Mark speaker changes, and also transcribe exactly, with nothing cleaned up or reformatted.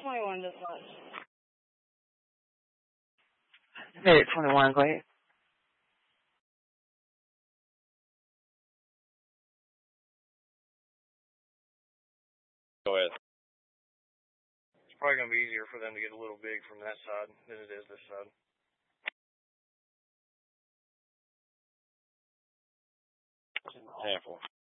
Speaker 1: twenty-one this much.
Speaker 2: Made it twenty-one, go ahead.
Speaker 3: Go ahead. It's probably going to be easier for them to get a little big from that side than it is this side. Ten four.